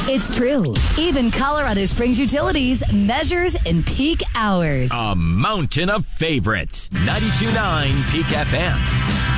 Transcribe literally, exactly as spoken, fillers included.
It's true. Even Colorado Springs Utilities measures in peak hours. A mountain of favorites. ninety-two point nine Peak F M.